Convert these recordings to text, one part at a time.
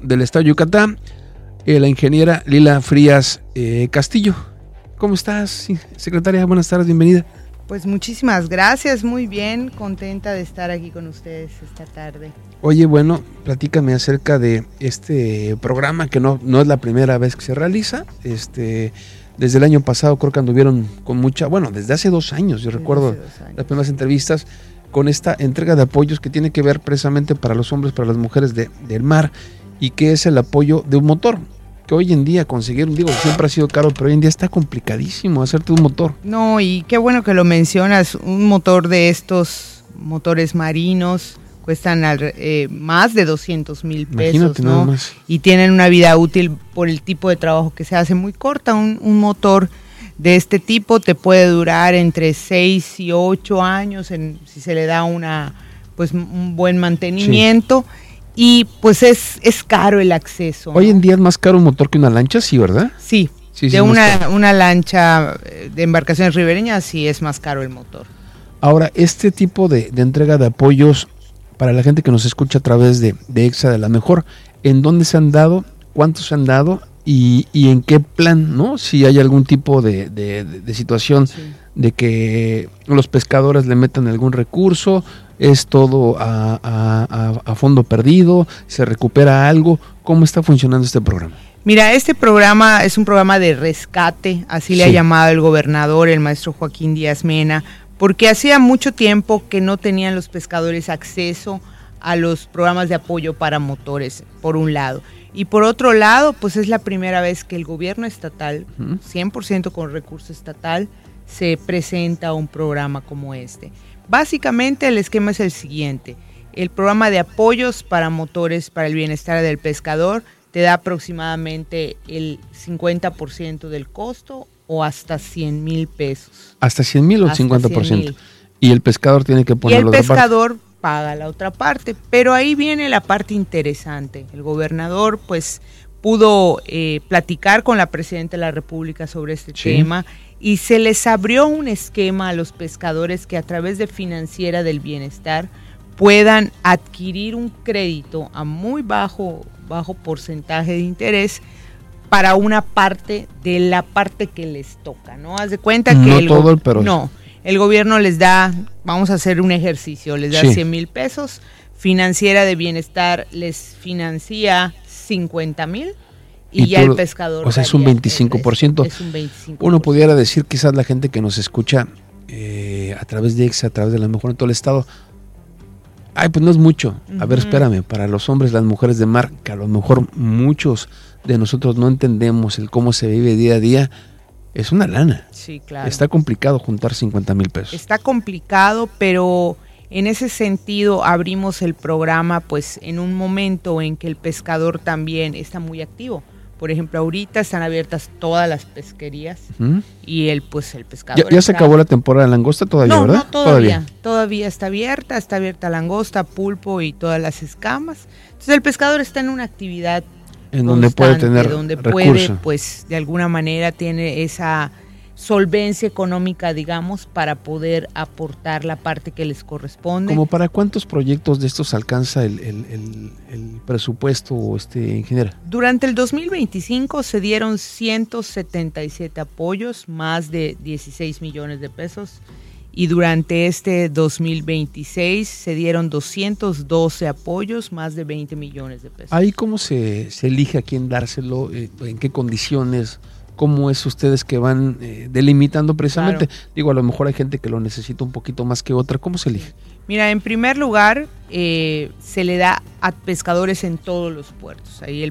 del estado de Yucatán, la ingeniera Lila Frías Castillo. ¿Cómo estás, secretaria? Buenas tardes, bienvenida. Pues muchísimas gracias, muy bien, contenta de estar aquí con ustedes esta tarde. Oye, bueno, platícame acerca de este programa que no es la primera vez que se realiza. Desde el año pasado creo que anduvieron con mucha, bueno, desde hace 2 años, yo recuerdo las primeras entrevistas con esta entrega de apoyos que tiene que ver precisamente para los hombres, para las mujeres del mar, y que es el apoyo de un motor. Que hoy en día conseguir, siempre ha sido caro, pero hoy en día está complicadísimo hacerte un motor. No, y qué bueno que lo mencionas, un motor de estos motores marinos cuestan más de 200,000 pesos, imagínate, ¿no? Nada más. Y tienen una vida útil por el tipo de trabajo que se hace muy corta. Un motor de este tipo te puede durar entre 6 y 8 años si se le da un buen mantenimiento. Sí. Y pues es caro el acceso, ¿no? Hoy en día es más caro un motor que una lancha, ¿sí, verdad? Sí, de una lancha de embarcaciones ribereñas sí es más caro el motor. Ahora, este tipo de entrega de apoyos para la gente que nos escucha a través de EXA, de la mejor, ¿en dónde se han dado? ¿Cuántos se han dado? Y en qué plan, ¿no? Si hay algún tipo de situación, sí, de que los pescadores le metan algún recurso, es todo a fondo perdido, se recupera algo. ¿Cómo está funcionando este programa? Mira, este programa es un programa de rescate, así le ha llamado el gobernador, el maestro Joaquín Díaz Mena, porque hacía mucho tiempo que no tenían los pescadores acceso a los programas de apoyo para motores, por un lado. Y por otro lado, pues es la primera vez que el gobierno estatal, 100% con recurso estatal, se presenta un programa como este. Básicamente el esquema es el siguiente: el programa de apoyos para motores para el bienestar del pescador te da aproximadamente el 50% del costo o hasta 100,000 pesos. ¿Hasta 100,000 o el 50%? 100,000. Y el pescador tiene que ponerlo. Y el pescador paga la otra parte, pero ahí viene la parte interesante. El gobernador pues pudo platicar con la presidenta de la República sobre este tema, y se les abrió un esquema a los pescadores que a través de Financiera del Bienestar puedan adquirir un crédito a muy bajo porcentaje de interés para una parte de la parte que les toca, ¿no? Haz de cuenta que el gobierno les da, vamos a hacer un ejercicio, les da 100,000 pesos, Financiera de Bienestar les financia 50,000 y ya el pescador. O sea, es un 25%. Es un 25%. Uno pudiera decir, quizás la gente que nos escucha a través de EXA, a través de la mejor en todo el estado, pues no es mucho. A ver, espérame, para los hombres, las mujeres de mar, que a lo mejor muchos de nosotros no entendemos el cómo se vive día a día, es una lana. Sí, claro. Está complicado juntar 50,000 pesos. Está complicado, pero en ese sentido abrimos el programa pues en un momento en que el pescador también está muy activo. Por ejemplo, ahorita están abiertas todas las pesquerías y el pescador. ¿Ya se acabó la temporada de langosta todavía, verdad? No, todavía está abierta langosta, pulpo y todas las escamas. Entonces el pescador está en una actividad en donde puede tener recurso. Pues de alguna manera tiene esa solvencia económica, digamos, para poder aportar la parte que les corresponde. ¿Como para cuántos proyectos de estos alcanza el presupuesto, ingeniera? Durante el 2025 se dieron 177 apoyos, más de 16 millones de pesos, y durante este 2026 se dieron 212 apoyos, más de 20 millones de pesos. ¿Ahí cómo se elige a quién dárselo? ¿En qué condiciones? ¿Cómo es ustedes que van delimitando precisamente? Claro. A lo mejor hay gente que lo necesita un poquito más que otra. ¿Cómo se elige? Mira, en primer lugar, se le da a pescadores en todos los puertos. Ahí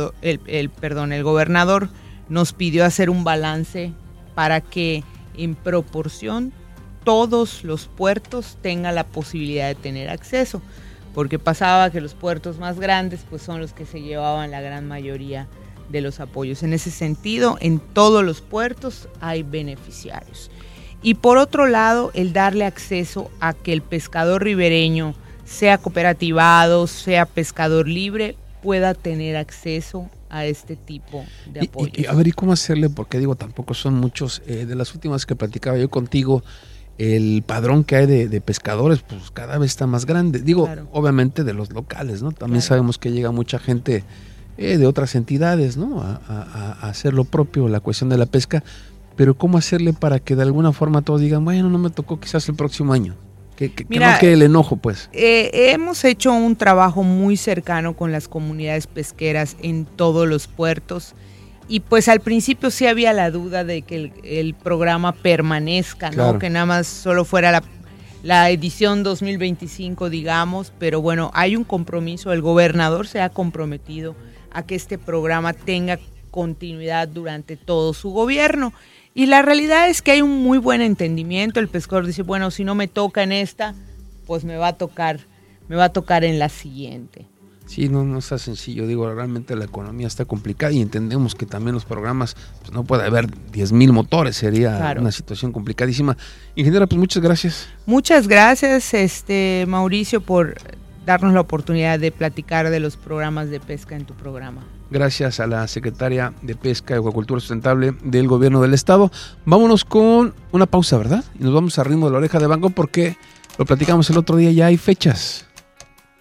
el gobernador nos pidió hacer un balance para que en proporción todos los puertos tengan la posibilidad de tener acceso, porque pasaba que los puertos más grandes pues son los que se llevaban la gran mayoría de los apoyos. En ese sentido, en todos los puertos hay beneficiarios. Y por otro lado, el darle acceso a que el pescador ribereño, sea cooperativado, sea pescador libre, pueda tener acceso a este tipo de apoyos. Y a ver, ¿y cómo hacerle? Porque tampoco son muchos. De las últimas que platicaba yo contigo, el padrón que hay de pescadores, pues cada vez está más grande. Claro. Obviamente de los locales, ¿no? También sabemos que llega mucha gente de otras entidades, ¿no? A hacer lo propio, la cuestión de la pesca, pero ¿cómo hacerle para que de alguna forma todos digan, bueno, no me tocó, quizás el próximo año? Que no quede el enojo, pues. Hemos hecho un trabajo muy cercano con las comunidades pesqueras en todos los puertos y pues al principio sí había la duda de que el programa permanezca, claro, ¿no? Que nada más solo fuera la edición 2025, digamos, pero bueno, hay un compromiso, el gobernador se ha comprometido a que este programa tenga continuidad durante todo su gobierno. Y la realidad es que hay un muy buen entendimiento. El pescador dice, bueno, si no me toca en esta, pues me va a tocar en la siguiente. Sí, no está sencillo. Digo, realmente la economía está complicada y entendemos que también los programas, pues no puede haber 10,000 motores, sería claro, una situación complicadísima. Ingeniera, pues muchas gracias. Muchas gracias, Mauricio, por darnos la oportunidad de platicar de los programas de pesca en tu programa. Gracias a la secretaria de Pesca y Acuacultura Sustentable del Gobierno del Estado. Vámonos con una pausa, ¿verdad? Y nos vamos a ritmo de la oreja de banco porque lo platicamos el otro día, ya hay fechas.